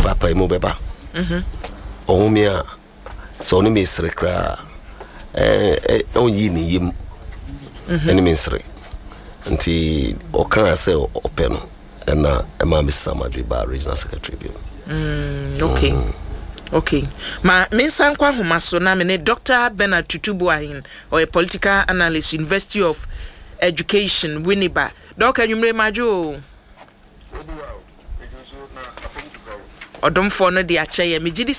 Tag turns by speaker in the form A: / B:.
A: papa mu beba ohumia so no me sere kra onyi ni yim eni me sere nti o kan say ope no na ema me samadwe ba regional secretary bi
B: okay ma mensan kwa homa so na me ne Dr. Bernard Tutubuahin or a political analyst, University of Education Winneba. Dr. Nyumre Majo Odom for no de ache me